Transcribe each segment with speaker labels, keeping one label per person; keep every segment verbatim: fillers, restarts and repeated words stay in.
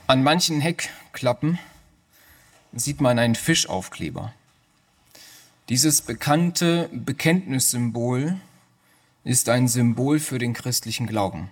Speaker 1: An manchen Heckklappen sieht man einen Fischaufkleber. Dieses bekannte Bekenntnissymbol ist ein Symbol für den christlichen Glauben.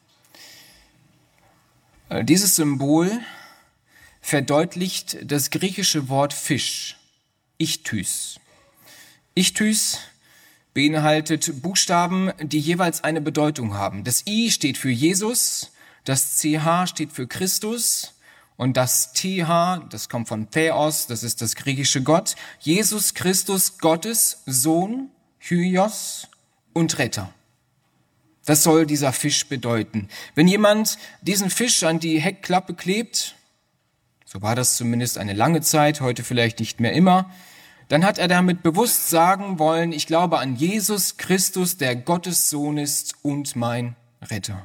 Speaker 1: Dieses Symbol verdeutlicht das griechische Wort Fisch, Ichthys. Ichthys beinhaltet Buchstaben, die jeweils eine Bedeutung haben. Das I steht für Jesus, das C H steht für Christus und das T H, das kommt von Theos, das ist das griechische Gott. Jesus Christus, Gottes Sohn, Hyos und Retter. Das soll dieser Fisch bedeuten. Wenn jemand diesen Fisch an die Heckklappe klebt, so war das zumindest eine lange Zeit, heute vielleicht nicht mehr immer, dann hat er damit bewusst sagen wollen, ich glaube an Jesus Christus, der Gottes Sohn ist und mein Retter.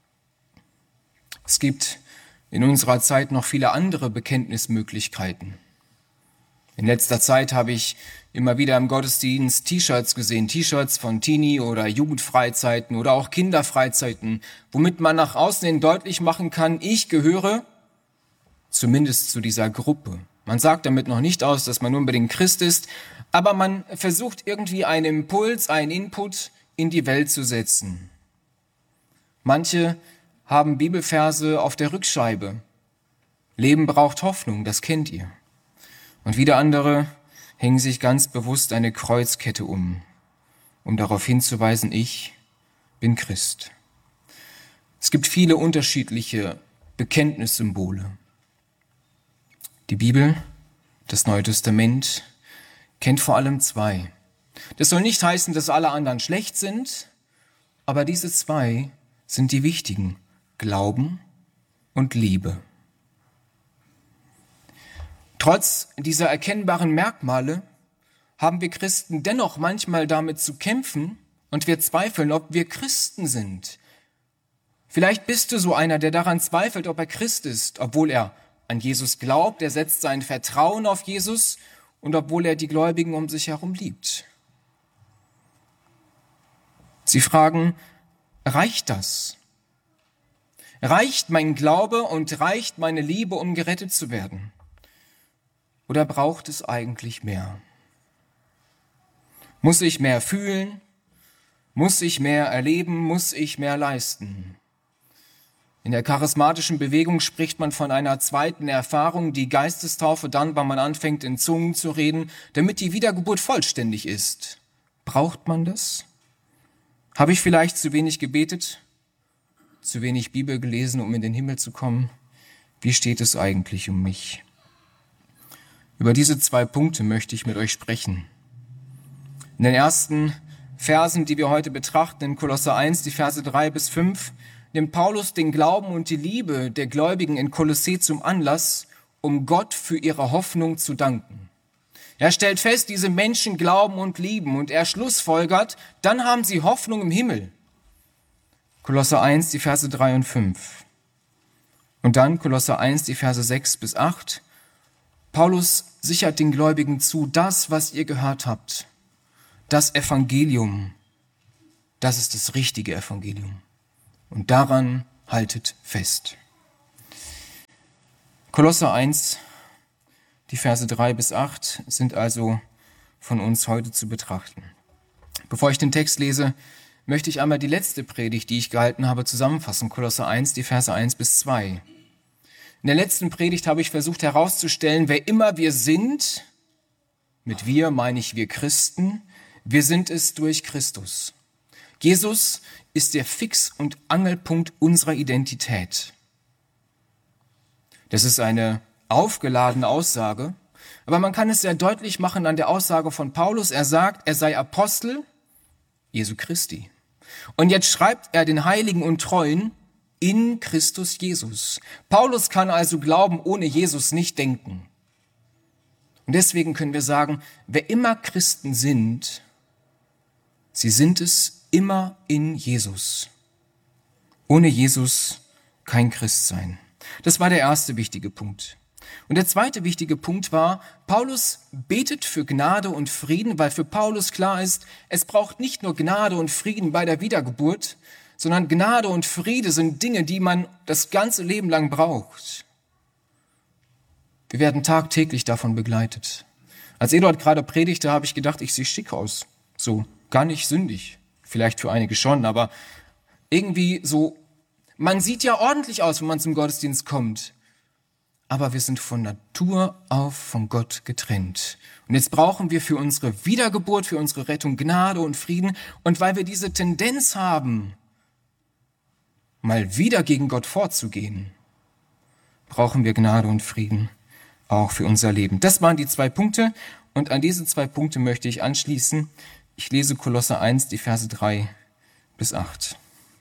Speaker 1: Es gibt in unserer Zeit noch viele andere Bekenntnismöglichkeiten. In letzter Zeit habe ich immer wieder im Gottesdienst T-Shirts gesehen, T-Shirts von Teenie- oder Jugendfreizeiten oder auch Kinderfreizeiten, womit man nach außen hin deutlich machen kann, ich gehöre zumindest zu dieser Gruppe. Man sagt damit noch nicht aus, dass man unbedingt Christ ist, aber man versucht irgendwie einen Impuls, einen Input in die Welt zu setzen. Manche haben Bibelverse auf der Rückscheibe. Leben braucht Hoffnung, das kennt ihr. Und wieder andere hängen sich ganz bewusst eine Kreuzkette um, um darauf hinzuweisen, ich bin Christ. Es gibt viele unterschiedliche Bekenntnissymbole. Die Bibel, das Neue Testament, kennt vor allem zwei. Das soll nicht heißen, dass alle anderen schlecht sind, aber diese zwei sind die wichtigen: Glauben und Liebe. Trotz dieser erkennbaren Merkmale haben wir Christen dennoch manchmal damit zu kämpfen und wir zweifeln, ob wir Christen sind. Vielleicht bist du so einer, der daran zweifelt, ob er Christ ist, obwohl er an Jesus glaubt, er setzt sein Vertrauen auf Jesus und obwohl er die Gläubigen um sich herum liebt. Sie fragen, reicht das? Reicht mein Glaube und reicht meine Liebe, um gerettet zu werden? Oder braucht es eigentlich mehr? Muss ich mehr fühlen? Muss ich mehr erleben? Muss ich mehr leisten? In der charismatischen Bewegung spricht man von einer zweiten Erfahrung, die Geistestaufe dann, wenn man anfängt, in Zungen zu reden, damit die Wiedergeburt vollständig ist. Braucht man das? Habe ich vielleicht zu wenig gebetet? Zu wenig Bibel gelesen, um in den Himmel zu kommen? Wie steht es eigentlich um mich? Über diese zwei Punkte möchte ich mit euch sprechen. In den ersten Versen, die wir heute betrachten, in Kolosser eins, die Verse drei bis fünf, nimmt Paulus den Glauben und die Liebe der Gläubigen in Kolossä zum Anlass, um Gott für ihre Hoffnung zu danken. Er stellt fest, diese Menschen glauben und lieben und er schlussfolgert, dann haben sie Hoffnung im Himmel. Kolosser eins, die Verse drei und fünf. Und dann Kolosser eins, die Verse sechs bis acht. Paulus sichert den Gläubigen zu, das, was ihr gehört habt, das Evangelium, das ist das richtige Evangelium. Und daran haltet fest. Kolosser eins, die Verse drei bis acht sind also von uns heute zu betrachten. Bevor ich den Text lese, möchte ich einmal die letzte Predigt, die ich gehalten habe, zusammenfassen. Kolosser eins, die Verse eins bis zwei. In der letzten Predigt habe ich versucht herauszustellen, wer immer wir sind, mit wir meine ich wir Christen, wir sind es durch Christus. Jesus ist der Fix- und Angelpunkt unserer Identität. Das ist eine aufgeladene Aussage, aber man kann es sehr deutlich machen an der Aussage von Paulus. Er sagt, er sei Apostel Jesu Christi. Und jetzt schreibt er den Heiligen und Treuen in Christus Jesus. Paulus kann also glauben, ohne Jesus nicht denken. Und deswegen können wir sagen, wer immer Christen sind, sie sind es immer in Jesus. Ohne Jesus kein Christsein. Das war der erste wichtige Punkt. Und der zweite wichtige Punkt war, Paulus betet für Gnade und Frieden, weil für Paulus klar ist, es braucht nicht nur Gnade und Frieden bei der Wiedergeburt, sondern Gnade und Friede sind Dinge, die man das ganze Leben lang braucht. Wir werden tagtäglich davon begleitet. Als Eduard gerade predigte, habe ich gedacht, ich sehe schick aus. So, gar nicht sündig. Vielleicht für einige schon, aber irgendwie so, man sieht ja ordentlich aus, wenn man zum Gottesdienst kommt. Aber wir sind von Natur auf von Gott getrennt. Und jetzt brauchen wir für unsere Wiedergeburt, für unsere Rettung Gnade und Frieden. Und weil wir diese Tendenz haben, mal wieder gegen Gott vorzugehen, brauchen wir Gnade und Frieden auch für unser Leben. Das waren die zwei Punkte und an diese zwei Punkte möchte ich anschließen. Ich lese Kolosser eins, die Verse drei bis acht.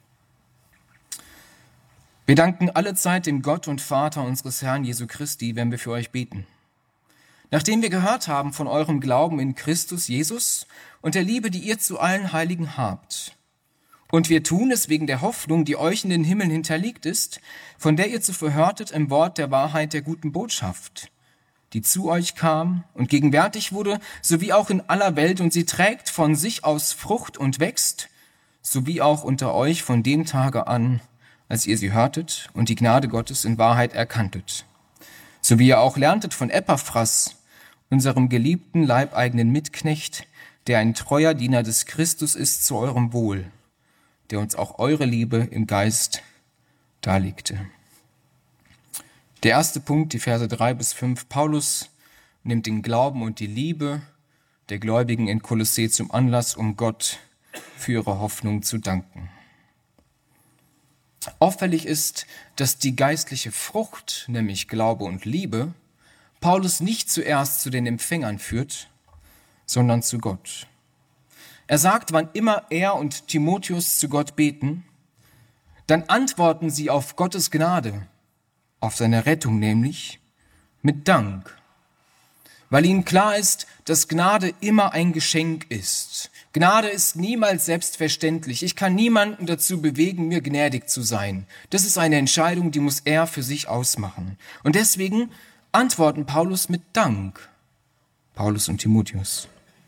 Speaker 1: Wir danken allezeit dem Gott und Vater unseres Herrn Jesu Christi, wenn wir für euch beten. Nachdem wir gehört haben von eurem Glauben in Christus Jesus und der Liebe, die ihr zu allen Heiligen habt. Und wir tun es wegen der Hoffnung, die euch in den Himmeln hinterlegt ist, von der ihr zuvor hörtet im Wort der Wahrheit der guten Botschaft, die zu euch kam und gegenwärtig wurde, sowie auch in aller Welt, und sie trägt von sich aus Frucht und wächst, sowie auch unter euch von dem Tage an, als ihr sie hörtet und die Gnade Gottes in Wahrheit erkanntet. So wie ihr auch lerntet von Epaphras, unserem geliebten leibeigenen Mitknecht, der ein treuer Diener des Christus ist zu eurem Wohl, der uns auch eure Liebe im Geist darlegte. Der erste Punkt, die Verse drei bis fünf. Paulus nimmt den Glauben und die Liebe der Gläubigen in Kolossä zum Anlass, um Gott für ihre Hoffnung zu danken. Auffällig ist, dass die geistliche Frucht, nämlich Glaube und Liebe, Paulus nicht zuerst zu den Empfängern führt, sondern zu Gott. Er sagt, wann immer er und Timotheus zu Gott beten, dann antworten sie auf Gottes Gnade, auf seine Rettung nämlich, mit Dank. Weil ihnen klar ist, dass Gnade immer ein Geschenk ist. Gnade ist niemals selbstverständlich. Ich kann niemanden dazu bewegen, mir gnädig zu sein. Das ist eine Entscheidung, die muss er für sich ausmachen. Und deswegen antworten Paulus mit Dank. Paulus und Timotheus.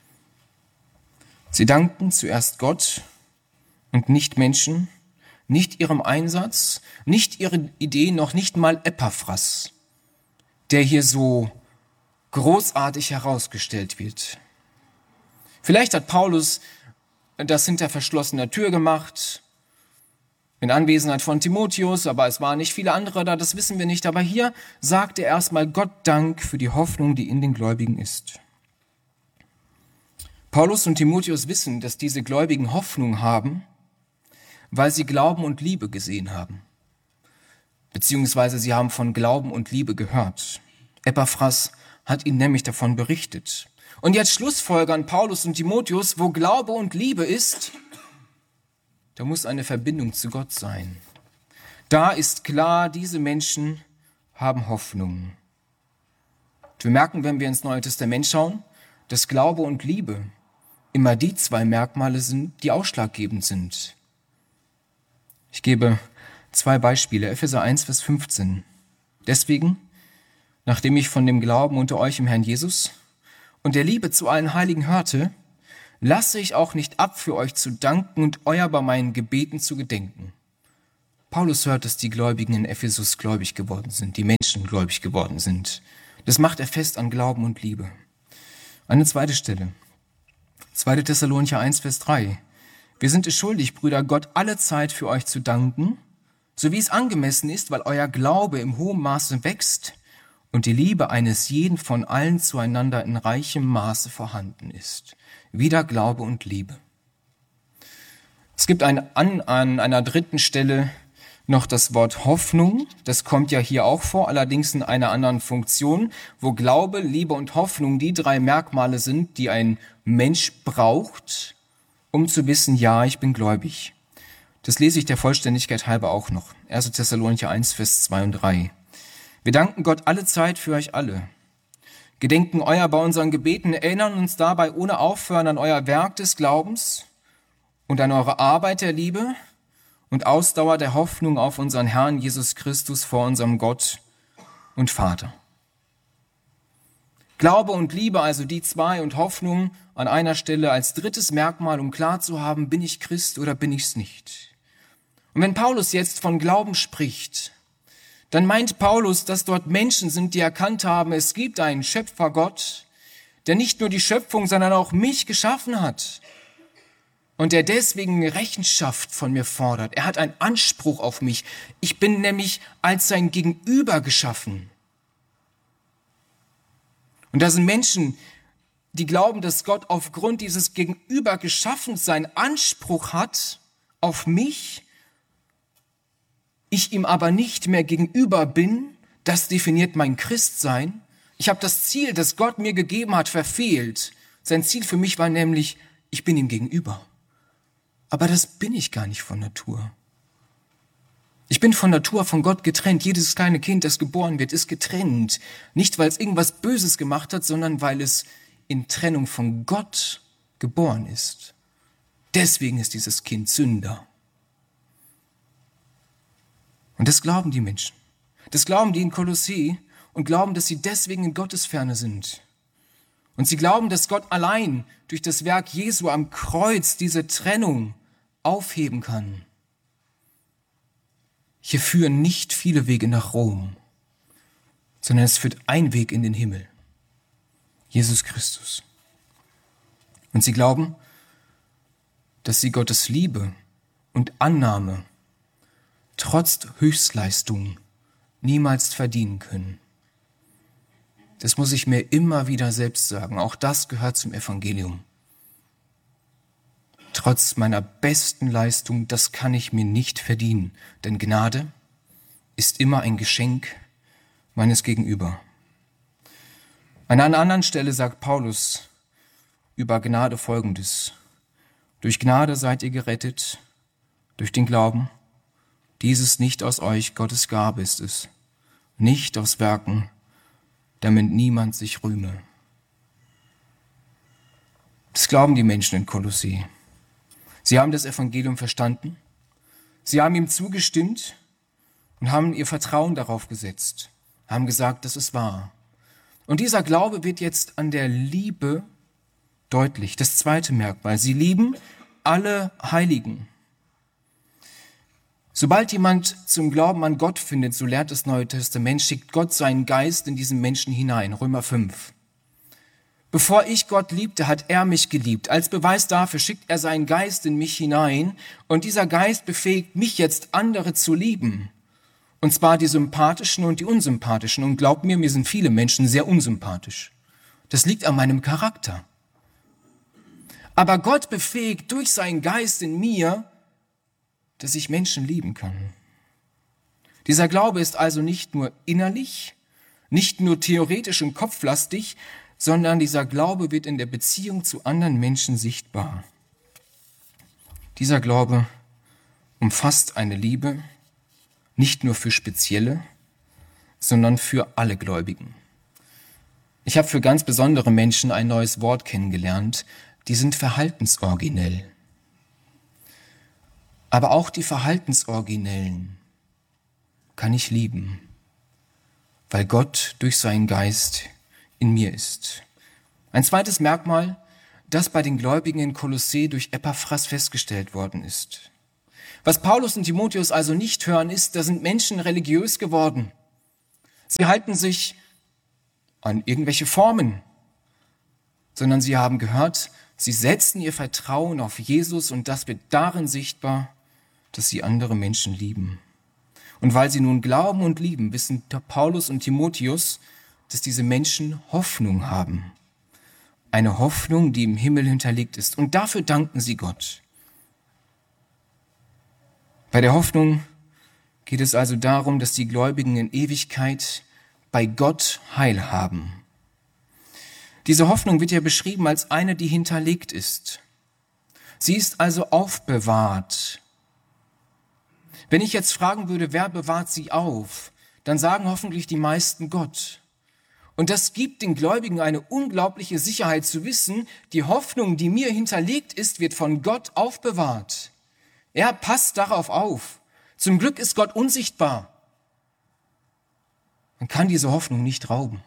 Speaker 1: Sie danken zuerst Gott und nicht Menschen, nicht ihrem Einsatz, nicht ihren Ideen, noch nicht mal Epaphras, der hier so großartig herausgestellt wird. Vielleicht hat Paulus das hinter verschlossener Tür gemacht, in Anwesenheit von Timotheus, aber es waren nicht viele andere da, das wissen wir nicht. Aber hier sagt er erstmal Gott Dank für die Hoffnung, die in den Gläubigen ist. Paulus und Timotheus wissen, dass diese Gläubigen Hoffnung haben, weil sie Glauben und Liebe gesehen haben. Beziehungsweise sie haben von Glauben und Liebe gehört. Epaphras hat ihnen nämlich davon berichtet. Und jetzt schlussfolgern Paulus und Timotheus, wo Glaube und Liebe ist, da muss eine Verbindung zu Gott sein. Da ist klar, diese Menschen haben Hoffnung. Und wir merken, wenn wir ins Neue Testament schauen, dass Glaube und Liebe immer die zwei Merkmale sind, die ausschlaggebend sind. Ich gebe zwei Beispiele. Epheser eins, Vers fünfzehn. Deswegen, nachdem ich von dem Glauben unter euch im Herrn Jesus und der Liebe zu allen Heiligen hörte, lasse ich auch nicht ab, für euch zu danken und euer bei meinen Gebeten zu gedenken. Paulus hört, dass die Gläubigen in Ephesus gläubig geworden sind, die Menschen gläubig geworden sind. Das macht er fest an Glauben und Liebe. Eine zweite Stelle. zweiter Thessalonicher eins, Vers drei. Wir sind es schuldig, Brüder, Gott alle Zeit für euch zu danken, so wie es angemessen ist, weil euer Glaube im hohen Maße wächst und die Liebe eines jeden von allen zueinander in reichem Maße vorhanden ist. Wieder Glaube und Liebe. Es gibt ein, an, an einer dritten Stelle noch das Wort Hoffnung. Das kommt ja hier auch vor, allerdings in einer anderen Funktion, wo Glaube, Liebe und Hoffnung die drei Merkmale sind, die ein Mensch braucht, um zu wissen, ja, ich bin gläubig. Das lese ich der Vollständigkeit halber auch noch. erster Thessalonicher eins, Vers zwei und drei. Wir danken Gott alle Zeit für euch alle. Gedenken euer bei unseren Gebeten, erinnern uns dabei ohne Aufhören an euer Werk des Glaubens und an eure Arbeit der Liebe und Ausdauer der Hoffnung auf unseren Herrn Jesus Christus vor unserem Gott und Vater. Glaube und Liebe, also die zwei, und Hoffnung an einer Stelle als drittes Merkmal, um klar zu haben, bin ich Christ oder bin ich's nicht. Und wenn Paulus jetzt von Glauben spricht, dann meint Paulus, dass dort Menschen sind, die erkannt haben, es gibt einen Schöpfergott, der nicht nur die Schöpfung, sondern auch mich geschaffen hat und der deswegen Rechenschaft von mir fordert. Er hat einen Anspruch auf mich. Ich bin nämlich als sein Gegenüber geschaffen. Und da sind Menschen, die glauben, dass Gott aufgrund dieses Gegenüber geschaffen seinen Anspruch hat auf mich, ich ihm aber nicht mehr gegenüber bin. Das definiert mein Christsein. Ich habe das Ziel, das Gott mir gegeben hat, verfehlt. Sein Ziel für mich war nämlich, ich bin ihm gegenüber. Aber das bin ich gar nicht von Natur. Ich bin von Natur von Gott getrennt. Jedes kleine Kind, das geboren wird, ist getrennt. Nicht, weil es irgendwas Böses gemacht hat, sondern weil es in Trennung von Gott geboren ist. Deswegen ist dieses Kind Sünder. Und das glauben die Menschen. Das glauben die in Kolossee und glauben, dass sie deswegen in Gottesferne sind. Und sie glauben, dass Gott allein durch das Werk Jesu am Kreuz diese Trennung aufheben kann. Hier führen nicht viele Wege nach Rom, sondern es führt ein Weg in den Himmel. Jesus Christus. Und sie glauben, dass sie Gottes Liebe und Annahme trotz Höchstleistung niemals verdienen können. Das muss ich mir immer wieder selbst sagen. Auch das gehört zum Evangelium. Trotz meiner besten Leistung, das kann ich mir nicht verdienen. Denn Gnade ist immer ein Geschenk meines Gegenüber. An einer anderen Stelle sagt Paulus über Gnade Folgendes. Durch Gnade seid ihr gerettet, durch den Glauben. Dieses nicht aus euch, Gottes Gabe ist es. Nicht aus Werken, damit niemand sich rühme. Das glauben die Menschen in Kolossee. Sie haben das Evangelium verstanden, sie haben ihm zugestimmt und haben ihr Vertrauen darauf gesetzt, haben gesagt, das ist wahr. Und dieser Glaube wird jetzt an der Liebe deutlich. Das zweite Merkmal, sie lieben alle Heiligen. Sobald jemand zum Glauben an Gott findet, so lehrt das Neue Testament, schickt Gott seinen Geist in diesen Menschen hinein. Römer fünf. Bevor ich Gott liebte, hat er mich geliebt. Als Beweis dafür schickt er seinen Geist in mich hinein und dieser Geist befähigt mich jetzt, andere zu lieben. Und zwar die sympathischen und die unsympathischen. Und glaubt mir, mir sind viele Menschen sehr unsympathisch. Das liegt an meinem Charakter. Aber Gott befähigt durch seinen Geist in mir, dass ich Menschen lieben kann. Dieser Glaube ist also nicht nur innerlich, nicht nur theoretisch und kopflastig, sondern dieser Glaube wird in der Beziehung zu anderen Menschen sichtbar. Dieser Glaube umfasst eine Liebe, nicht nur für Spezielle, sondern für alle Gläubigen. Ich habe für ganz besondere Menschen ein neues Wort kennengelernt, die sind verhaltensoriginell. Aber auch die Verhaltensoriginellen kann ich lieben, weil Gott durch seinen Geist in mir ist. Ein zweites Merkmal, das bei den Gläubigen in Kolossee durch Epaphras festgestellt worden ist. Was Paulus und Timotheus also nicht hören, ist, da sind Menschen religiös geworden. Sie halten sich an irgendwelche Formen, sondern sie haben gehört, sie setzen ihr Vertrauen auf Jesus und das wird darin sichtbar, dass sie andere Menschen lieben. Und weil sie nun glauben und lieben, wissen Paulus und Timotheus, dass diese Menschen Hoffnung haben. Eine Hoffnung, die im Himmel hinterlegt ist. Und dafür danken sie Gott. Bei der Hoffnung geht es also darum, dass die Gläubigen in Ewigkeit bei Gott Heil haben. Diese Hoffnung wird ja beschrieben als eine, die hinterlegt ist. Sie ist also aufbewahrt. Wenn ich jetzt fragen würde, wer bewahrt sie auf, dann sagen hoffentlich die meisten Gott. Und das gibt den Gläubigen eine unglaubliche Sicherheit zu wissen, die Hoffnung, die mir hinterlegt ist, wird von Gott aufbewahrt. Er passt darauf auf. Zum Glück ist Gott unsichtbar. Man kann diese Hoffnung nicht rauben.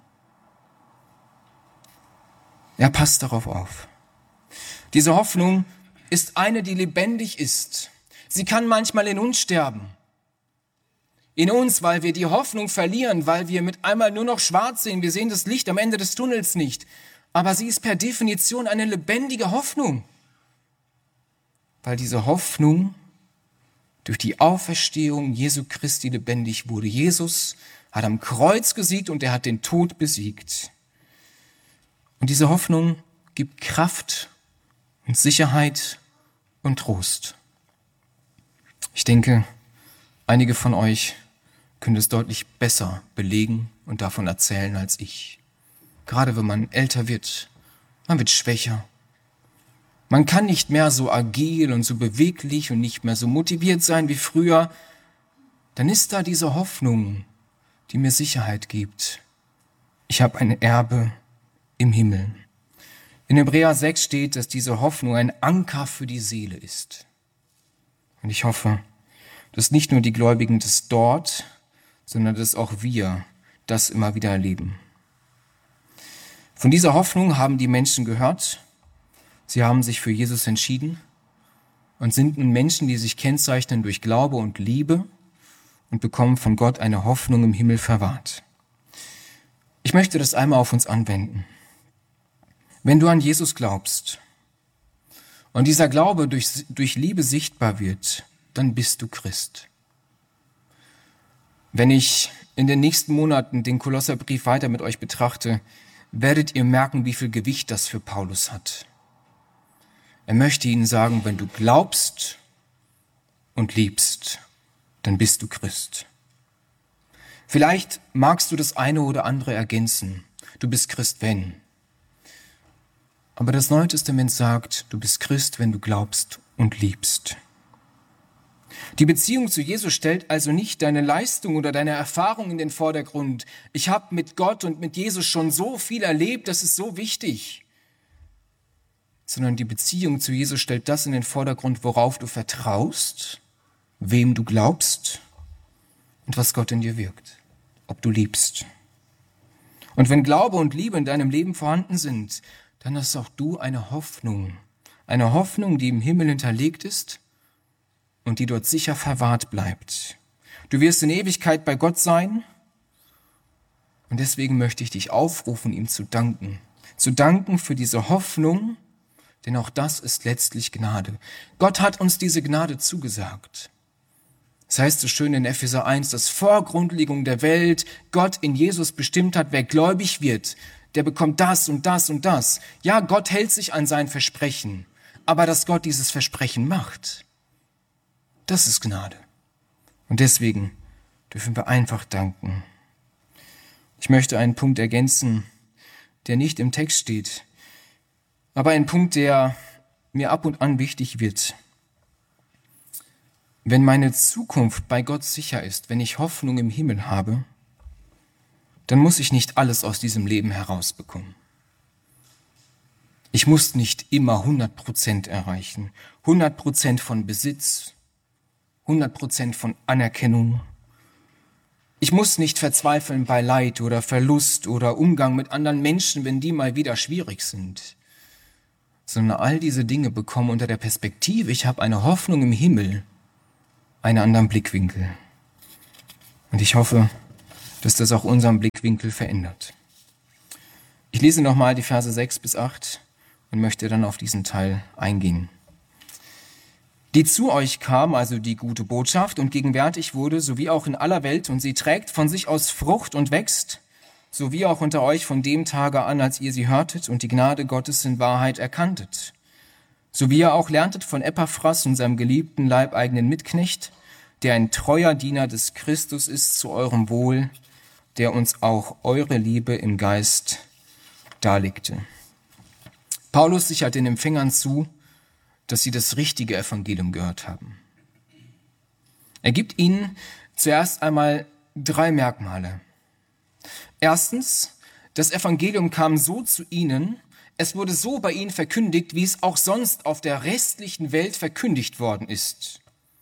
Speaker 1: Er passt darauf auf. Diese Hoffnung ist eine, die lebendig ist. Sie kann manchmal in uns sterben. In uns, weil wir die Hoffnung verlieren, weil wir mit einmal nur noch schwarz sehen. Wir sehen das Licht am Ende des Tunnels nicht. Aber sie ist per Definition eine lebendige Hoffnung. Weil diese Hoffnung durch die Auferstehung Jesu Christi lebendig wurde. Jesus hat am Kreuz gesiegt und er hat den Tod besiegt. Und diese Hoffnung gibt Kraft und Sicherheit und Trost. Ich denke, einige von euch können es deutlich besser belegen und davon erzählen als ich. Gerade wenn man älter wird, man wird schwächer. Man kann nicht mehr so agil und so beweglich und nicht mehr so motiviert sein wie früher. Dann ist da diese Hoffnung, die mir Sicherheit gibt. Ich habe ein Erbe im Himmel. In Hebräer sechs steht, dass diese Hoffnung ein Anker für die Seele ist. Und ich hoffe, dass nicht nur die Gläubigen das dort, sondern dass auch wir das immer wieder erleben. Von dieser Hoffnung haben die Menschen gehört. Sie haben sich für Jesus entschieden und sind nun Menschen, die sich kennzeichnen durch Glaube und Liebe und bekommen von Gott eine Hoffnung im Himmel verwahrt. Ich möchte das einmal auf uns anwenden. Wenn du an Jesus glaubst und dieser Glaube durch, durch Liebe sichtbar wird, dann bist du Christ. Wenn ich in den nächsten Monaten den Kolosserbrief weiter mit euch betrachte, werdet ihr merken, wie viel Gewicht das für Paulus hat. Er möchte ihnen sagen, wenn du glaubst und liebst, dann bist du Christ. Vielleicht magst du das eine oder andere ergänzen. Du bist Christ, wenn. Aber das Neue Testament sagt, du bist Christ, wenn du glaubst und liebst. Die Beziehung zu Jesus stellt also nicht deine Leistung oder deine Erfahrung in den Vordergrund. Ich habe mit Gott und mit Jesus schon so viel erlebt, das ist so wichtig. Sondern die Beziehung zu Jesus stellt das in den Vordergrund, worauf du vertraust, wem du glaubst und was Gott in dir wirkt, ob du liebst. Und wenn Glaube und Liebe in deinem Leben vorhanden sind, dann hast auch du eine Hoffnung, eine Hoffnung, die im Himmel hinterlegt ist und die dort sicher verwahrt bleibt. Du wirst in Ewigkeit bei Gott sein und deswegen möchte ich dich aufrufen, ihm zu danken. Zu danken für diese Hoffnung, denn auch das ist letztlich Gnade. Gott hat uns diese Gnade zugesagt. Das heißt so schön in Epheser eins, dass vor Grundlegung der Welt Gott in Jesus bestimmt hat, wer gläubig wird, der bekommt das und das und das. Ja, Gott hält sich an sein Versprechen, aber dass Gott dieses Versprechen macht, das ist Gnade. Und deswegen dürfen wir einfach danken. Ich möchte einen Punkt ergänzen, der nicht im Text steht, aber ein Punkt, der mir ab und an wichtig wird. Wenn meine Zukunft bei Gott sicher ist, wenn ich Hoffnung im Himmel habe, dann muss ich nicht alles aus diesem Leben herausbekommen. Ich muss nicht immer hundert Prozent erreichen, hundert Prozent von Besitz, hundert Prozent von Anerkennung. Ich muss nicht verzweifeln bei Leid oder Verlust oder Umgang mit anderen Menschen, wenn die mal wieder schwierig sind, sondern all diese Dinge bekommen unter der Perspektive, ich habe eine Hoffnung im Himmel, einen anderen Blickwinkel. Und ich hoffe, dass das auch unseren Blickwinkel verändert. Ich lese nochmal die Verse sechs bis acht und möchte dann auf diesen Teil eingehen. Die zu euch kam, also die gute Botschaft, und gegenwärtig wurde, sowie auch in aller Welt, und sie trägt von sich aus Frucht und wächst, sowie auch unter euch von dem Tage an, als ihr sie hörtet und die Gnade Gottes in Wahrheit erkanntet. So wie ihr auch lerntet von Epaphras, unserem geliebten leibeigenen Mitknecht, der ein treuer Diener des Christus ist zu eurem Wohl, der uns auch eure Liebe im Geist darlegte. Paulus sichert den Empfängern zu, dass sie das richtige Evangelium gehört haben. Er gibt ihnen zuerst einmal drei Merkmale. Erstens, das Evangelium kam so zu ihnen, es wurde so bei ihnen verkündigt, wie es auch sonst auf der restlichen Welt verkündigt worden ist.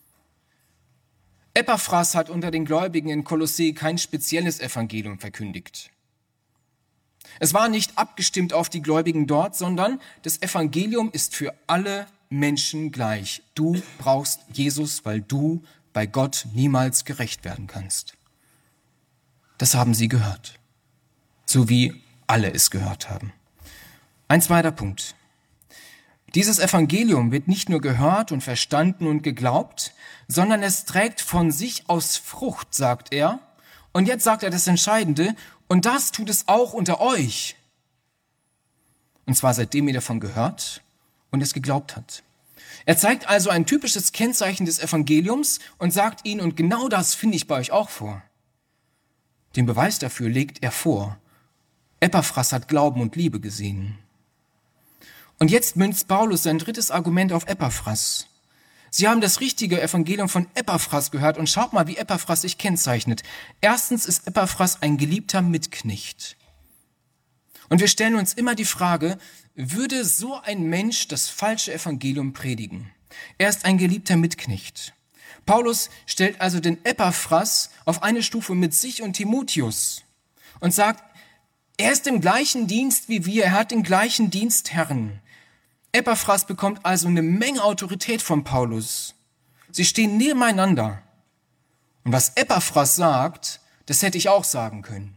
Speaker 1: Epaphras hat unter den Gläubigen in Kolossee kein spezielles Evangelium verkündigt. Es war nicht abgestimmt auf die Gläubigen dort, sondern das Evangelium ist für alle Menschen gleich. Du brauchst Jesus, weil du bei Gott niemals gerecht werden kannst. Das haben sie gehört, so wie alle es gehört haben. Ein zweiter Punkt. Dieses Evangelium wird nicht nur gehört und verstanden und geglaubt, sondern es trägt von sich aus Frucht, sagt er. Und jetzt sagt er das Entscheidende, und das tut es auch unter euch. Und zwar seitdem ihr davon gehört und es geglaubt hat. Er zeigt also ein typisches Kennzeichen des Evangeliums und sagt ihnen, und genau das finde ich bei euch auch vor. Den Beweis dafür legt er vor. Epaphras hat Glauben und Liebe gesehen. Und jetzt münzt Paulus sein drittes Argument auf Epaphras. Sie haben das richtige Evangelium von Epaphras gehört und schaut mal, wie Epaphras sich kennzeichnet. Erstens ist Epaphras ein geliebter Mitknecht. Und wir stellen uns immer die Frage, würde so ein Mensch das falsche Evangelium predigen? Er ist ein geliebter Mitknecht. Paulus stellt also den Epaphras auf eine Stufe mit sich und Timotheus und sagt, er ist im gleichen Dienst wie wir, er hat den gleichen Dienstherrn. Epaphras bekommt also eine Menge Autorität von Paulus. Sie stehen nebeneinander. Und was Epaphras sagt, das hätte ich auch sagen können.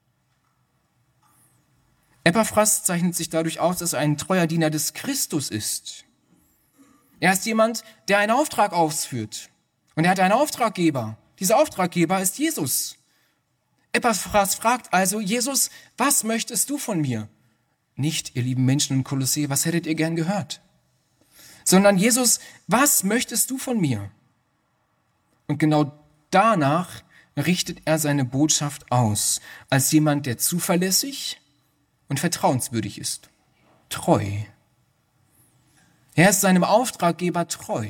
Speaker 1: Epaphras zeichnet sich dadurch aus, dass er ein treuer Diener des Christus ist. Er ist jemand, der einen Auftrag ausführt. Und er hat einen Auftraggeber. Dieser Auftraggeber ist Jesus. Epaphras fragt also, Jesus, was möchtest du von mir? Nicht, ihr lieben Menschen in Kolossee, was hättet ihr gern gehört? Sondern Jesus, was möchtest du von mir? Und genau danach richtet er seine Botschaft aus, als jemand, der zuverlässig und vertrauenswürdig ist. Treu. Er ist seinem Auftraggeber treu.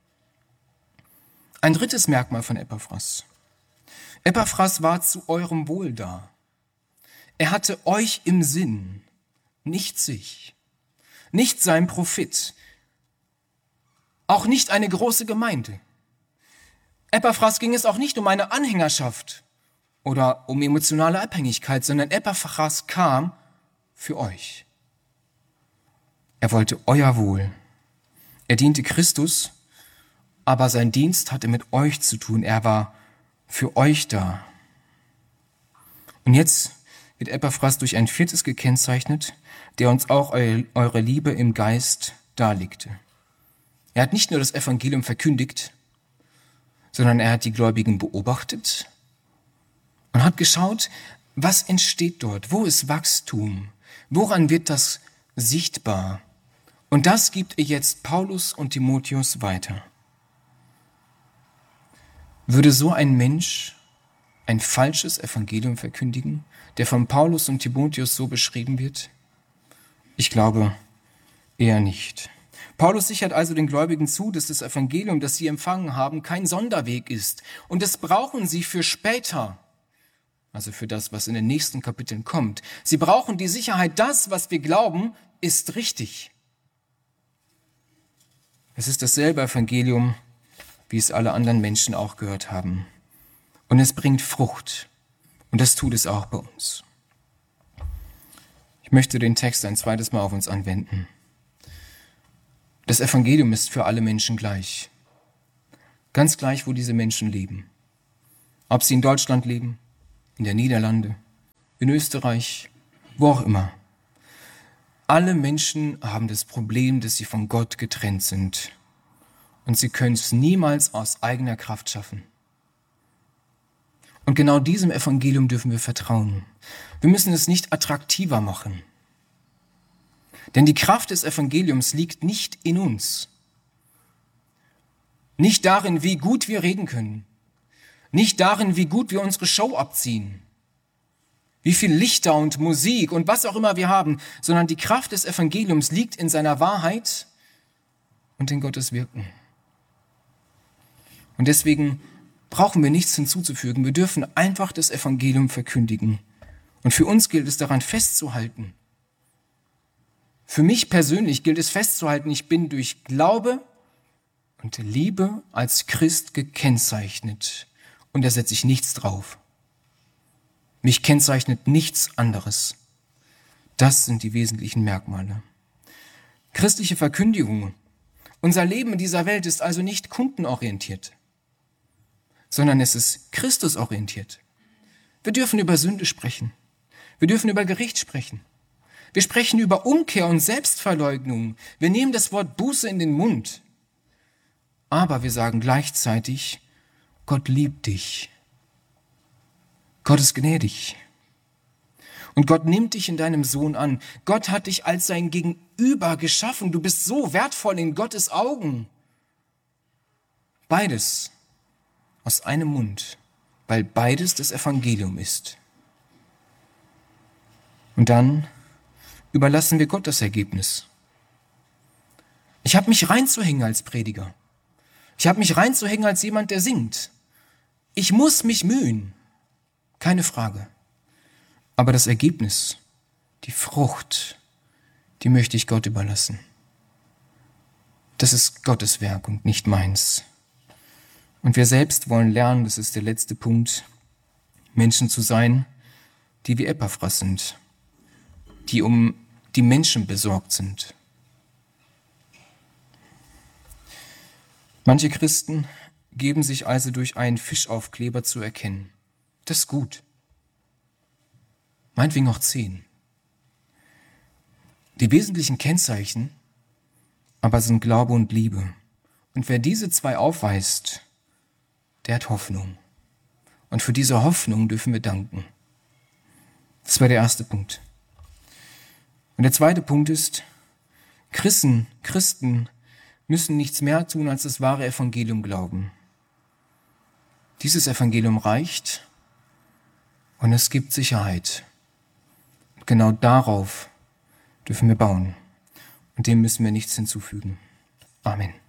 Speaker 1: Ein drittes Merkmal von Epaphras. Epaphras war zu eurem Wohl da. Er hatte euch im Sinn, nicht sich, nicht sein Profit, auch nicht eine große Gemeinde. Epaphras ging es auch nicht um eine Anhängerschaft oder um emotionale Abhängigkeit, sondern Epaphras kam für euch. Er wollte euer Wohl. Er diente Christus, aber sein Dienst hatte mit euch zu tun. Er war für euch da. Und jetzt wird Epaphras durch ein viertes gekennzeichnet, der uns auch eure Liebe im Geist darlegte. Er hat nicht nur das Evangelium verkündigt, sondern er hat die Gläubigen beobachtet und hat geschaut, was entsteht dort, wo ist Wachstum, woran wird das sichtbar. Und das gibt er jetzt Paulus und Timotheus weiter. Würde so ein Mensch ein falsches Evangelium verkündigen, der von Paulus und Timotheus so beschrieben wird? Ich glaube eher nicht. Paulus sichert also den Gläubigen zu, dass das Evangelium, das sie empfangen haben, kein Sonderweg ist. Und das brauchen sie für später, also für das, was in den nächsten Kapiteln kommt. Sie brauchen die Sicherheit, das, was wir glauben, ist richtig. Es ist dasselbe Evangelium, wie es alle anderen Menschen auch gehört haben. Und es bringt Frucht. Und das tut es auch bei uns. Ich möchte den Text ein zweites Mal auf uns anwenden. Das Evangelium ist für alle Menschen gleich. Ganz gleich, wo diese Menschen leben. Ob sie in Deutschland leben, in den Niederlanden, in Österreich, wo auch immer. Alle Menschen haben das Problem, dass sie von Gott getrennt sind. Und sie können es niemals aus eigener Kraft schaffen. Und genau diesem Evangelium dürfen wir vertrauen. Wir müssen es nicht attraktiver machen. Denn die Kraft des Evangeliums liegt nicht in uns. Nicht darin, wie gut wir reden können. Nicht darin, wie gut wir unsere Show abziehen. Wie viel Lichter und Musik und was auch immer wir haben. Sondern die Kraft des Evangeliums liegt in seiner Wahrheit und in Gottes Wirken. Und deswegen brauchen wir nichts hinzuzufügen. Wir dürfen einfach das Evangelium verkündigen. Und für uns gilt es daran festzuhalten. Für mich persönlich gilt es festzuhalten, ich bin durch Glaube und Liebe als Christ gekennzeichnet. Und da setze ich nichts drauf. Mich kennzeichnet nichts anderes. Das sind die wesentlichen Merkmale. Christliche Verkündigung. Unser Leben in dieser Welt ist also nicht kundenorientiert. sondern es ist Christus orientiert. Wir dürfen über Sünde sprechen. Wir dürfen über Gericht sprechen. Wir sprechen über Umkehr und Selbstverleugnung. Wir nehmen das Wort Buße in den Mund. Aber wir sagen gleichzeitig, Gott liebt dich. Gott ist gnädig. Und Gott nimmt dich in deinem Sohn an. Gott hat dich als sein Gegenüber geschaffen. Du bist so wertvoll in Gottes Augen. Beides aus einem Mund, weil beides das Evangelium ist. Und dann überlassen wir Gott das Ergebnis. Ich habe mich reinzuhängen als Prediger. Ich habe mich reinzuhängen als jemand, der singt. Ich muss mich mühen, keine Frage. Aber das Ergebnis, die Frucht, die möchte ich Gott überlassen. Das ist Gottes Werk und nicht meins. Und wir selbst wollen lernen, das ist der letzte Punkt, Menschen zu sein, die wie Epaphras sind, die um die Menschen besorgt sind. Manche Christen geben sich also durch einen Fischaufkleber zu erkennen. Das ist gut. Meinetwegen auch zehn. Die wesentlichen Kennzeichen aber sind Glaube und Liebe. Und wer diese zwei aufweist, der hat Hoffnung. Und für diese Hoffnung dürfen wir danken. Das war der erste Punkt. Und der zweite Punkt ist, Christen, Christen müssen nichts mehr tun, als das wahre Evangelium glauben. Dieses Evangelium reicht und es gibt Sicherheit. Und genau darauf dürfen wir bauen. Und dem müssen wir nichts hinzufügen. Amen.